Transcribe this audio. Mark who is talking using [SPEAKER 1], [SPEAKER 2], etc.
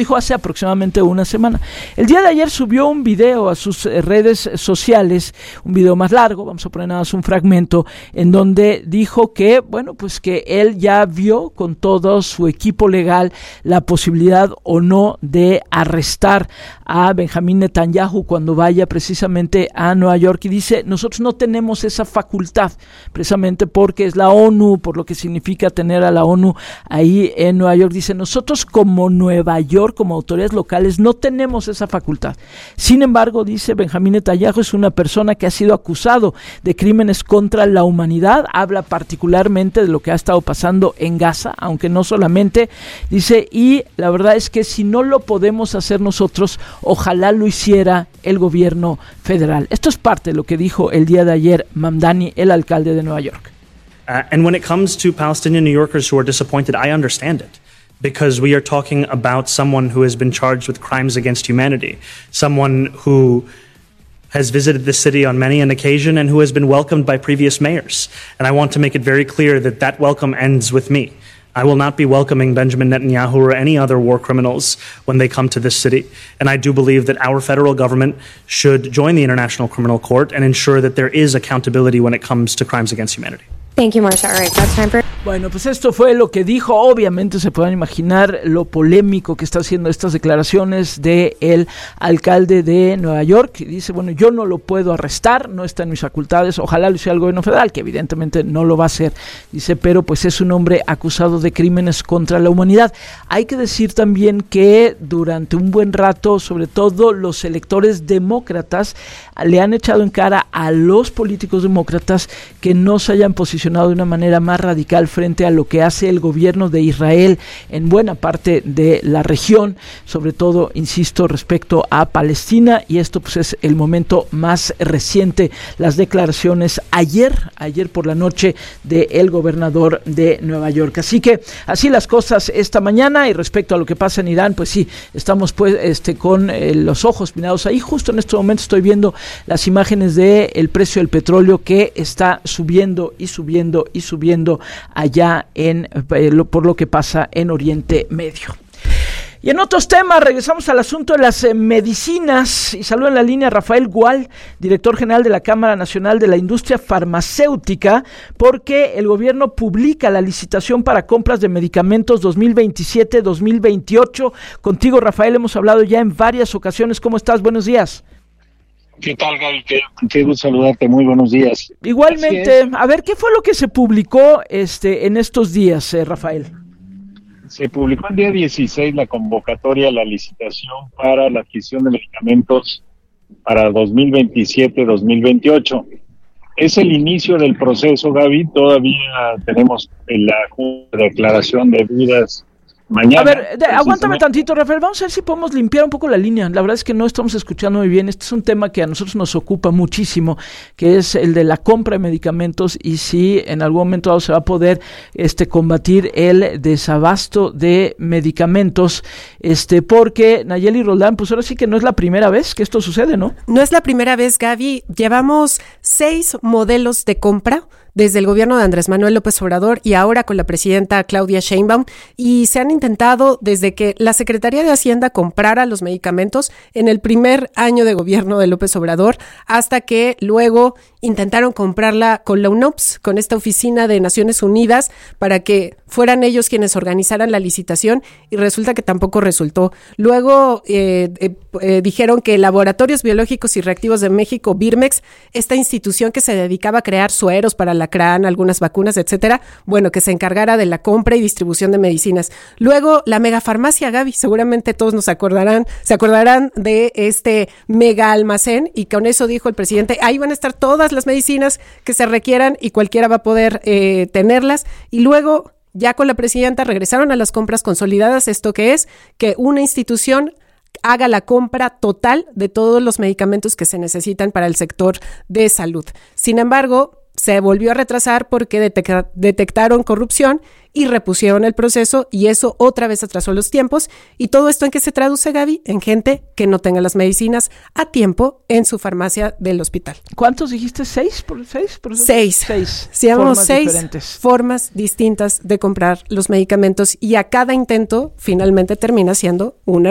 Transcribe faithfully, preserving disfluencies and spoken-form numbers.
[SPEAKER 1] dijo hace aproximadamente una semana. El día de ayer subió un video a sus eh, redes sociales, un video más largo, vamos a poner nada más un fragmento, en donde dijo que, bueno, pues que él ya vio con todo su equipo legal la posibilidad o no de arrestar a Benjamín Netanyahu cuando vaya precisamente a Nueva York, y dice, nosotros no tenemos esa facultad, precisamente porque es la ONU, por lo que significa tener a la ONU ahí en Nueva York. Dice, nosotros como Nueva York, como autoridades locales, no tenemos esa facultad. Sin embargo, dice, Benjamín Netanyahu es una persona que ha sido acusado de crímenes contra la humanidad, habla particularmente de lo que ha estado pasando en Gaza, aunque no solamente, dice, y la verdad es que si no lo podemos hacer nosotros, ojalá lo hiciera el gobierno federal. Esto es parte de lo que dijo el día de ayer Mamdani, el alcalde de Nueva York.
[SPEAKER 2] Uh, and when it comes to Palestinian New Yorkers who are disappointed, I understand it, because we are talking about someone who has been charged with crimes against humanity, someone who has visited the city on many an occasion and who has been welcomed by previous mayors. And I want to make it very clear that that welcome ends with me. I will not be welcoming Benjamin Netanyahu or any other war criminals when they come to this city. And I do believe that our federal government should join the International Criminal Court and ensure that there is accountability when it comes to crimes against humanity.
[SPEAKER 3] Thank you, Marsha. All right, that's time for...
[SPEAKER 1] Bueno, pues esto fue lo que dijo. Obviamente se pueden imaginar lo polémico que está haciendo estas declaraciones del alcalde de Nueva York. Dice, bueno, yo no lo puedo arrestar, no está en mis facultades, ojalá lo hiciera el gobierno federal, que evidentemente no lo va a hacer. Dice, pero pues es un hombre acusado de crímenes contra la humanidad. Hay que decir también que durante un buen rato, sobre todo los electores demócratas, le han echado en cara a los políticos demócratas que no se hayan posicionado de una manera más radical frente a lo que hace el gobierno de Israel en buena parte de la región, sobre todo, insisto, respecto a Palestina, y esto pues es el momento más reciente, las declaraciones ayer, ayer por la noche del gobernador de Nueva York. Así que así las cosas esta mañana, y respecto a lo que pasa en Irán, pues sí, estamos pues este con eh, los ojos mirados ahí. Justo en este momento estoy viendo las imágenes de el precio del petróleo que está subiendo y subiendo y subiendo allá en eh, lo, por lo que pasa en Oriente Medio. Y en otros temas, regresamos al asunto de las eh, medicinas, y saludo en la línea a Rafael Gual, director general de la Cámara Nacional de la Industria Farmacéutica, porque el gobierno publica la licitación para compras de medicamentos dos mil veintisiete dos mil veintiocho. Contigo, Rafael, hemos hablado ya en varias ocasiones. ¿Cómo estás? Buenos días.
[SPEAKER 4] ¿Qué tal, Gaby? Qué, qué gusto saludarte. Muy buenos días.
[SPEAKER 1] Igualmente. A ver, ¿qué fue lo que se publicó este en estos días, eh, Rafael?
[SPEAKER 4] Se publicó el día dieciséis la convocatoria a la licitación para la adquisición de medicamentos para dos mil veintisiete dos mil veintiocho. Es el inicio del proceso, Gaby. Todavía tenemos la declaración de dudas mañana.
[SPEAKER 1] A ver, de, aguántame tantito, Rafael, vamos a ver si podemos limpiar un poco la línea. La verdad es que no estamos escuchando muy bien. Este es un tema que a nosotros nos ocupa muchísimo, que es el de la compra de medicamentos, y si en algún momento dado se va a poder este combatir el desabasto de medicamentos, este porque Nayeli Roldán, pues ahora sí que no es la primera vez que esto sucede, ¿no?
[SPEAKER 5] No es la primera vez, Gaby. Llevamos seis modelos de compra desde el gobierno de Andrés Manuel López Obrador y ahora con la presidenta Claudia Sheinbaum, y se han intentado desde que la Secretaría de Hacienda comprara los medicamentos en el primer año de gobierno de López Obrador, hasta que luego intentaron comprarla con la UNOPS, con esta oficina de Naciones Unidas, para que fueran ellos quienes organizaran la licitación, y resulta que tampoco resultó. Luego eh, eh, eh, dijeron que Laboratorios Biológicos y Reactivos de México, Birmex, esta institución que se dedicaba a crear sueros para alacrán, algunas vacunas, etcétera, bueno, que se encargara de la compra y distribución de medicinas. Luego, la megafarmacia, Gaby, seguramente todos nos acordarán, se acordarán de este mega almacén, y con eso dijo el presidente, ahí van a estar todas las medicinas que se requieran y cualquiera va a poder eh, tenerlas. Y luego, ya con la presidenta, regresaron a las compras consolidadas. ¿Esto qué es? Que una institución haga la compra total de todos los medicamentos que se necesitan para el sector de salud. Sin embargo, se volvió a retrasar porque detecta- detectaron corrupción y repusieron el proceso, y eso otra vez atrasó los tiempos. ¿Y todo esto en qué se traduce, Gaby? En gente que no tenga las medicinas a tiempo en su farmacia del hospital.
[SPEAKER 1] ¿Cuántos dijiste? ¿Seis? ¿Por seis? Por
[SPEAKER 5] Seis.
[SPEAKER 1] Seis.
[SPEAKER 5] Sí, llevamos seis
[SPEAKER 1] diferentes.
[SPEAKER 5] formas distintas de comprar los medicamentos, y a cada intento finalmente termina siendo una